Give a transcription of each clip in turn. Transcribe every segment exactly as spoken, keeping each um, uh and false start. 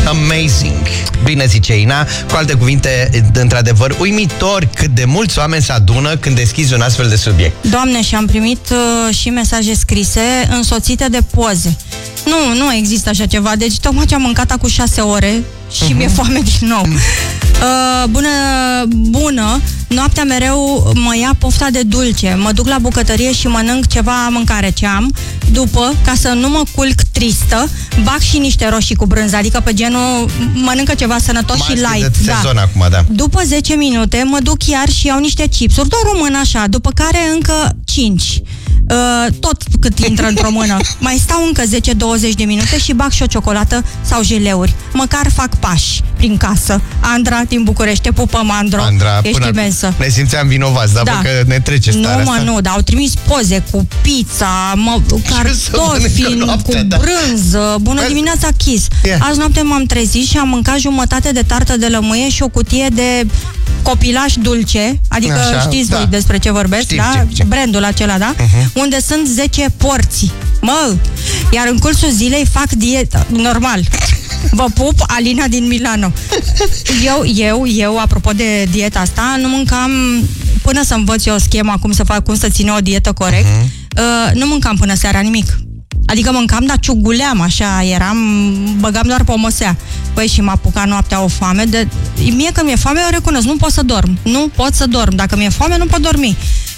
Amazing. Bine zice Ina. Cu alte cuvinte, într-adevăr, uimitor cât de mulți oameni se adună când deschizi un astfel de subiect. Doamne, și am primit uh, și mesaje scrise însoțite de poze. Nu, nu există așa ceva. Deci tocmai ce am mâncat acum șase ore și uh-huh. mi-e foame din nou. Uh, bună, bună, noaptea mereu mă ia pofta de dulce. Mă duc la bucătărie și mănânc ceva mâncare ce am. După, ca să nu mă culc tristă, bag și niște roșii cu brânză. Adică pe genul, mănâncă ceva sănătos mai și light. De sezon da. Acum, da. După zece minute mă duc iar și iau niște chipsuri, doar o mână așa, după care încă cinci. Uh, tot cât intră într-o mână. Mai stau încă zece douăzeci de minute și bag și o ciocolată sau jeleuri. Măcar fac pași prin casă. Andra din București, te pupăm, Andro. Andra, ești imensă. Ne simțeam vinovați, dar da. Că ne trece starea Nu, mă, asta. nu, dar au trimis poze cu pizza, mă, cartofi, cu da. brânză. Bună dimineața, Kiss. Yeah. Azi noapte m-am trezit și am mâncat jumătate de tartă de lămâie și o cutie de copilaș dulce, adică așa, știți da. voi despre ce vorbesc, știm, da? Știm, știm. Brandul acela, da? Uh-huh. Unde sunt zece porții. Mă, iar în cursul zilei fac dietă, normal. Vă pup, Alina din Milano. Eu, eu, eu, apropo de dieta asta, nu mâncam, până să învăț eu schema cum să fac, cum să țin o dietă corect, uh-huh. uh, nu mâncam până seara nimic. Adică mâncam, dar ciuguleam, așa, eram, băgam doar pe omosea. Păi și m-a apucat noaptea o foame de... Mie când mi-e foame, eu recunosc, nu pot să dorm. Nu pot să dorm. Dacă mi-e foame, nu pot dormi.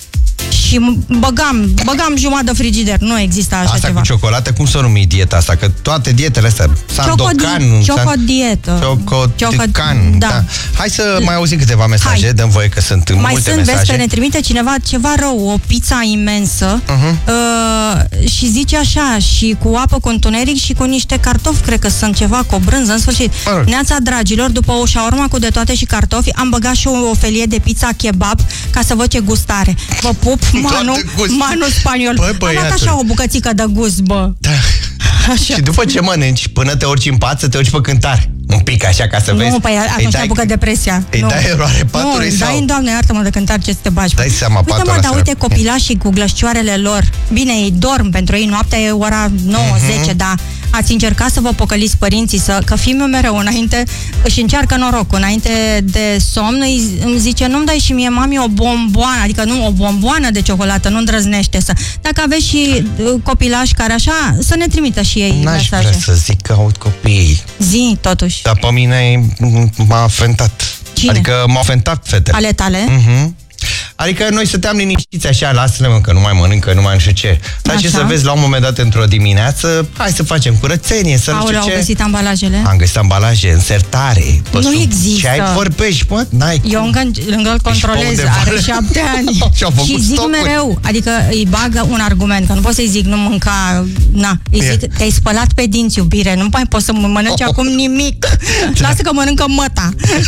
Și băgam, băgam jumătate de frigider. Nu există așa asta ceva. Cu ciocolată, cum să numi dieta asta? Că toate dietele astea, Sandokan... Ciocodietă. Ciocodican, da. da. Hai să mai auzim câteva mesaje, hai. Dăm voie că sunt mai multe sunt, mesaje. Mai sunt, vezi că ne trimite cineva ceva rău, o pizza imensă uh-huh. uh, și zice așa, și cu apă cu întuneric și cu niște cartofi, cred că sunt ceva, cu o brânză, în sfârșit. Uh. Neața, dragilor, după o șaorma cu de toate și cartofi, am băgat și o, o felie de pizza kebab ca să văd ce gustare. Vă pup, Manu, Manu spaniol. Bă, bă, am dat așa o bucățică de gust, bă. Da. Așa. Și după ce mănânci, până te urci în pat, să te urci pe cântare. Un pic așa, ca să nu, vezi. Nu, păi atunci te apucă depresia. Îi nu. dai eroare patului nu, sau... dai, Doamne, iartă-mă de cântar ce să te bagi. Dai seama, uite, patul mă, dar uite, copilașii cu glășcioarele lor. Bine, ei dorm, pentru ei noaptea e ora nouă zece, uh-huh. dar ați încercat să vă pocăliți părinții, să, că fiul mereu înainte își încearcă norocul, înainte de somn îi, îmi zice, nu-mi dai și mie, mami, o bomboană, adică nu, o bomboană de ciocolată, nu îndrăznește să... Dacă aveți și copilași care așa, să ne trimită și ei N-aș mesaje. vrea să zic că aud copiii. Zi, totuși. Dar pe mine m-a ofentat. Cine? Adică m-a ofentat fetele. Ale tale? Mhm. Adică noi stăteam liniștiți așa, lasă-le mă, că nu mai mănâncă, nu mai nu știu ce. Dar ce să vezi, la un moment dat, într-o dimineață, hai să facem curățenie, să Aoleu, nu știu ce. au găsit ambalajele? Am găsit ambalaje în sertare. Nu sub... există. Ce ai vorbești, mă? N-ai Eu cum. încă, încă îl controlez, are șapte ani. Și zic stocuri. mereu, adică îi bagă un argument, că nu pot să-i zic, nu mânca, na, îi zic, yeah. te-ai spălat pe dinți, iubire, nu mai poți să mănânci oh. acum nimic. Lasă că mănâncă măta.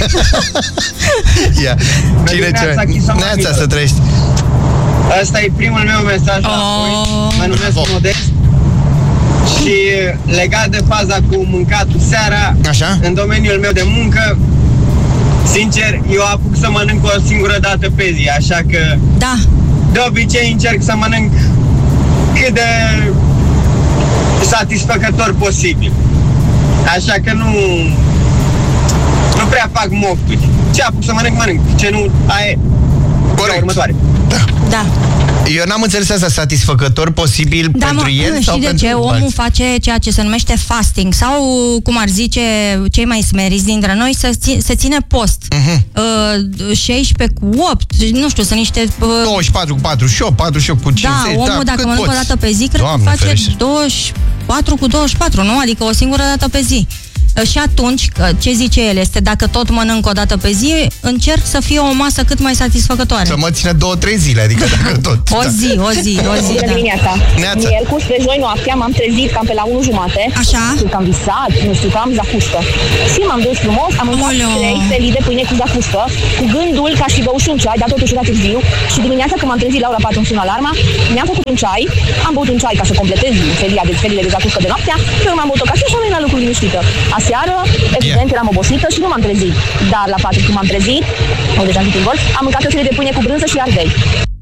Ia, cine ce? Neața să trăiești. Asta e primul meu mesaj la oh. voi. Mă numesc oh. Modest. Și legat de faza cu mâncatul seara, așa? În domeniul meu de muncă, sincer, eu apuc să mănânc o singură dată pe zi, așa că da. de obicei încerc să mănânc cât de satisfăcător posibil. Așa că nu nu prea fac mofturi. Ce apuc să mănânc, mănânc. Ce nu, aia e următoare. Da. Da. Eu n-am înțeles asta, satisfăcător posibil da, pentru mă, el sau de pentru ce? Omul alții? face ceea ce se numește fasting sau, cum ar zice cei mai smeriți dintre noi, să ți, se ține post. Uh-huh. Uh, șaisprezece cu opt, nu știu, sunt niște... Uh, douăzeci și patru cu patruzeci și opt, patruzeci și opt cu cincizeci. Da, omul, da, dacă mănâncă o dată pe zi, cred Doamne, că face ferește. douăzeci și patru cu douăzeci și patru, nu? Adică o singură dată pe zi. Și atunci, ce zice el, este dacă tot mănânc o dată pe zi, încerc să fie o masă cât mai satisfăcătoare. Să mă ține două, trei zile, adică dacă tot. O zi, o zi, o zi, da. Dimineața. Miercuri, spre joi noaptea, m-am trezit cam pe la unu jumate. Așa. Și că am visat, nu știu, că am zacuscă. Și m-am dus frumos, am mâncat trei felii de pâine cu zacuscă, cu gândul ca și băut și un ceai, dar totuși era târziu. Și dimineața, când m-am trezit la ora patru, îmi sună alarma, mi-am făcut un ceai, am băut un ceai ca să completez felia de felile de zacuscă de noaptea, și m-am băut o cafea și am venit la lucruri liniștită. Aseară, evident, eram obosită și nu m-am trezit. Dar la patru, când m-am trezit, o deja am am mâncat o felie de pâine cu brânză și ardei.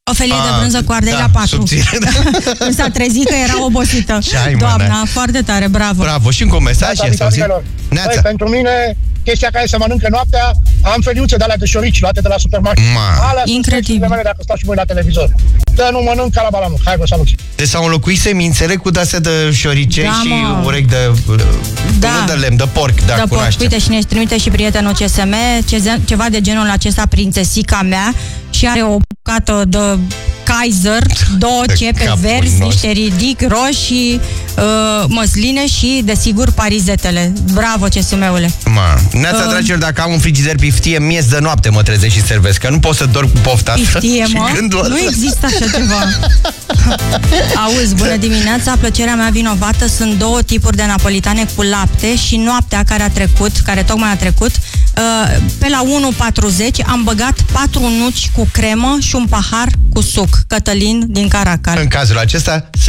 O felie A, de brânză cu ardei da, la patru. Subțire. S-a trezit că era obosită. Ai, Doamna, mă, foarte tare, bravo. Bravo, și încă un mesaj. Băi, pentru mine, chestia care se mănâncă noaptea, am feliuțe de alea de șorici luate de la supermarket. Alea incredibil. sunt dacă stau și voi la televizor. Dar nu mănânc ca la balamuc. Hai, vă salut. Deci s-au înlocuit semințele cu de-astea de șoricei Da, și mă. urechi de, Da. nu de lemn, de porc, da, de porc. cunoaște. Uite, și ne trimite și prietenul C S M ce- ceva de genul acesta, prințesica mea, și are o bucată de Kaiser, două De cepe capul verzi, nostru. niște ridic roșii, uh, măsline și, desigur, parizetele. Bravo, C S M-ule. Ma. Neața, Uh. dragilor, dacă am un frigider piftie, miez de noapte mă trezesc și servesc, că nu pot să dorm cu pofta asta. Piftie, și mă? gândul Nu ăsta. există așa ceva. Auzi, bună dimineața, plăcerea mea vinovată sunt două tipuri de napolitane cu lapte și noaptea care a trecut, care tocmai a trecut, uh, pe la unu patruzeci am băgat patru nuci cu cremă și un pahar cu suc. Cătălin din Caracal. În cazul acesta,